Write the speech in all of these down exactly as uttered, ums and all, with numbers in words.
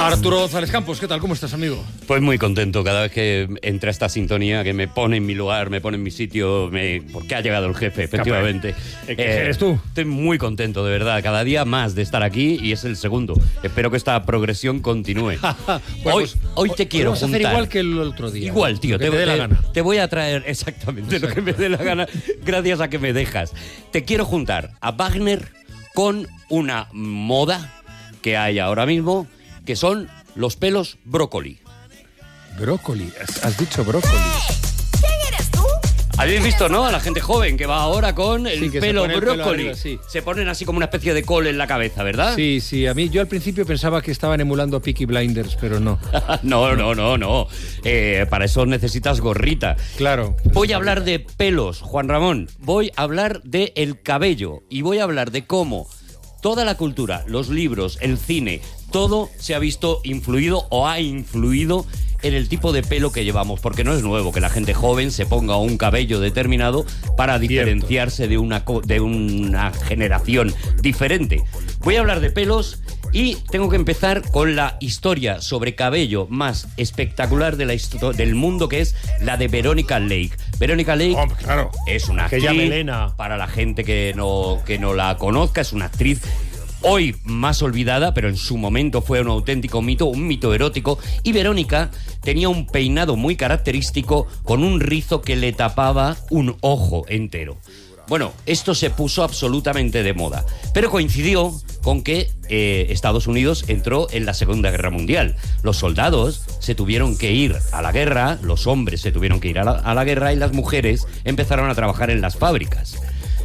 Arturo González Campos, ¿qué tal? ¿Cómo estás, amigo? Pues muy contento cada vez que entra esta sintonía que me pone en mi lugar, me pone en mi sitio, me... porque ha llegado el jefe, efectivamente. ¿El que eres tú? Estoy muy contento, de verdad, cada día más de estar aquí y es el segundo. Espero que esta progresión continúe. bueno, hoy, pues, hoy te quiero vas a juntar. hacer igual que el otro día. Igual, tío, lo que te, te dé la te- gana. te voy a traer exactamente Exacto. lo que me dé la gana, gracias a que me dejas. Te quiero juntar a Wagner con una moda que hay ahora mismo, que son los pelos brócoli. Brócoli, has, has dicho brócoli. ¿Quién eres tú? Habéis visto, ¿no? A la gente joven que va ahora con el Sí, que se pelo pone el pelo brócoli. arriba, sí. Se ponen así como una especie de col en la cabeza, ¿verdad? Sí, sí, a mí yo al principio pensaba que estaban emulando a Peaky Blinders, pero no. no, no, no, no. Eh, para eso necesitas gorrita. Claro. Voy a hablar de pelos, Juan Ramón. Voy a hablar de el cabello. Y voy a hablar de cómo toda la cultura, los libros, el cine, todo se ha visto influido o ha influido en el tipo de pelo que llevamos, porque no es nuevo que la gente joven se ponga un cabello determinado para diferenciarse de una, co- de una generación diferente. Voy a hablar de pelos y tengo que empezar con la historia sobre cabello más espectacular de la histo- del mundo, que es la de Veronica Lake. Veronica Lake Oh, claro. es una Aquella actriz, melena. para la gente que no, que no la conozca, es una actriz hoy más olvidada, pero en su momento fue un auténtico mito, un mito erótico. Y Verónica tenía un peinado muy característico con un rizo que le tapaba un ojo entero. Bueno, esto se puso absolutamente de moda, pero coincidió con que eh, Estados Unidos entró en la Segunda Guerra Mundial. Los soldados se tuvieron que ir a la guerra, los hombres se tuvieron que ir a la, a la guerra y las mujeres empezaron a trabajar en las fábricas.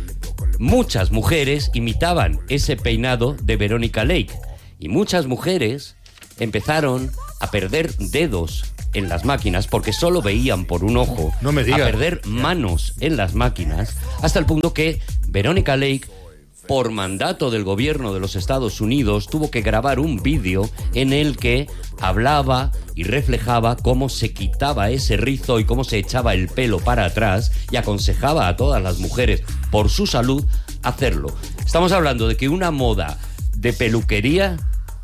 Muchas mujeres imitaban ese peinado de Veronica Lake y muchas mujeres empezaron a perder dedos en las máquinas porque solo veían por un ojo, No me digas. a perder manos en las máquinas, hasta el punto que Veronica Lake, por mandato del gobierno de los Estados Unidos, tuvo que grabar un vídeo en el que hablaba y reflejaba cómo se quitaba ese rizo y cómo se echaba el pelo para atrás y aconsejaba a todas las mujeres, por su salud, hacerlo. Estamos hablando de que una moda de peluquería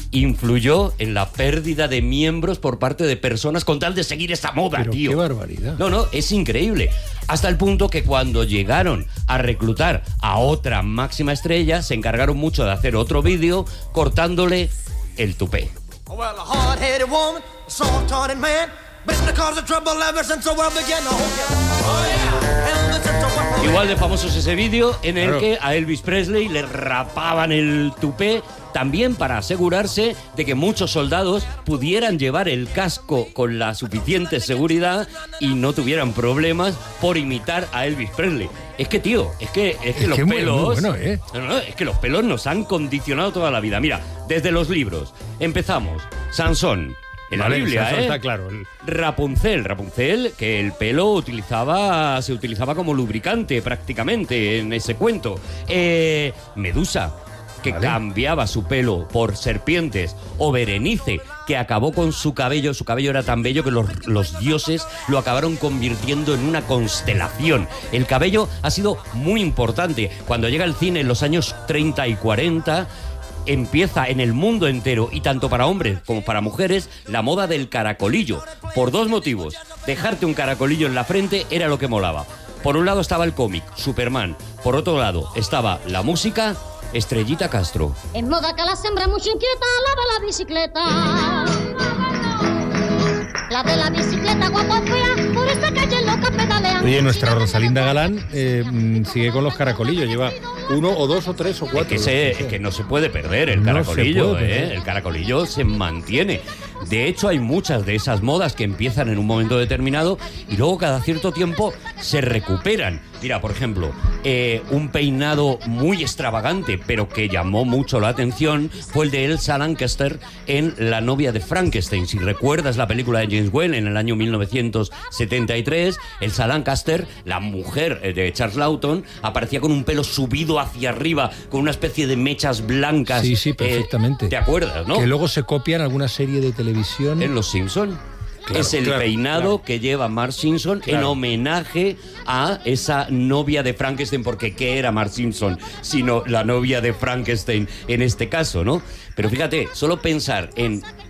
influyó en la pérdida de miembros por parte de personas con tal de seguir esta moda, Pero tío. qué barbaridad. No, no, es increíble. Hasta el punto que cuando llegaron a reclutar a otra máxima estrella, se encargaron mucho de hacer otro vídeo cortándole el tupé. Well, a hard-headed woman, a soft-hearted man, been the cause of trouble ever since the world began to hold you. Oh, yeah. Ever since the world- Igual de famoso es ese vídeo en el Claro. que a Elvis Presley le rapaban el tupé, también para asegurarse de que muchos soldados pudieran llevar el casco con la suficiente seguridad y no tuvieran problemas por imitar a Elvis Presley. Es que, tío, es que, es que Es los que muy- pelos... muy bueno, ¿eh? No, no, es que los pelos nos han condicionado toda la vida. Mira, desde los libros. Empezamos. Sansón. En Vale, la Biblia, eso ¿eh? está claro. El- Rapunzel, Rapunzel, que el pelo utilizaba, se utilizaba como lubricante prácticamente en ese cuento. Eh, Medusa, que Vale. cambiaba su pelo por serpientes. O Berenice, que acabó con su cabello. Su cabello era tan bello que los, los dioses lo acabaron convirtiendo en una constelación. El cabello ha sido muy importante. Cuando llega el cine en los años treinta y cuarenta... empieza en el mundo entero, y tanto para hombres como para mujeres, la moda del caracolillo. Por dos motivos. Dejarte un caracolillo en la frente era lo que molaba. Por un lado estaba el cómic, Superman. Por otro lado estaba la música, Estrellita Castro. En moda que la sembra muy inquieta, la de la bicicleta. La de la bicicleta guapa fea, por esta calle loca pedalean. Oye, nuestra Rosalinda Galán eh, mm, sigue con los caracolillos. Lleva uno o dos o tres o cuatro. Es que, se- es que no se puede perder el No se caracolillo, puede perder. ¿eh? El caracolillo se mantiene. De hecho, hay muchas de esas modas que empiezan en un momento determinado y luego cada cierto tiempo se recuperan. Mira, por ejemplo, eh, un peinado muy extravagante, pero que llamó mucho la atención, fue el de Elsa Lancaster en La novia de Frankenstein. Si recuerdas la película de James Whale en el año mil novecientos setenta y tres, Elsa Lancaster, la mujer eh, de Charles Lawton, aparecía con un pelo subido hacia arriba, con una especie de mechas blancas. Sí, sí, eh, perfectamente. ¿Te acuerdas, no? Que luego se copian alguna serie de televisión. En Los Simpson. Claro, es el claro, peinado claro. que lleva Marge Simpson en Claro. homenaje a esa novia de Frankenstein, porque ¿qué era Marge Simpson sino la novia de Frankenstein en este caso, no? Pero fíjate, solo pensar en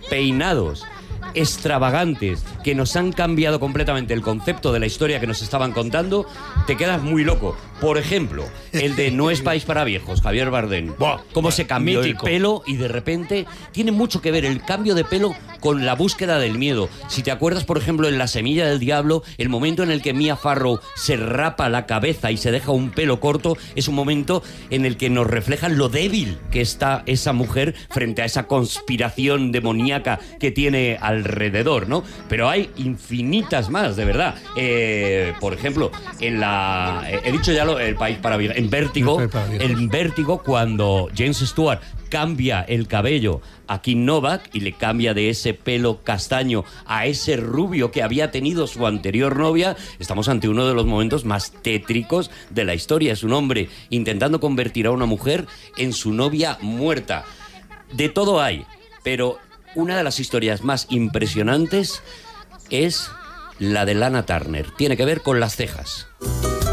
peinados extravagantes que nos han cambiado completamente el concepto de la historia que nos estaban contando, te quedas muy loco. Por ejemplo, el de No es país para viejos, Javier Bardem. Buah, Cómo se cambió mítico. el pelo y de repente tiene mucho que ver el cambio de pelo con la búsqueda del miedo. Si te acuerdas, por ejemplo, en La semilla del diablo, el momento en el que Mia Farrow se rapa la cabeza y se deja un pelo corto, es un momento en el que nos reflejan lo débil que está esa mujer frente a esa conspiración demoníaca que tiene alrededor, ¿no? Pero hay infinitas más, de verdad. Eh, por ejemplo, en la... He dicho ya lo, el país para viejos. En Vértigo, El país para viejos. en Vértigo, cuando James Stewart cambia el cabello a Kim Novak y le cambia de ese pelo castaño a ese rubio que había tenido su anterior novia, estamos ante uno de los momentos más tétricos de la historia. Es un hombre intentando convertir a una mujer en su novia muerta. De todo hay, pero una de las historias más impresionantes es la de Lana Turner. Tiene que ver con las cejas.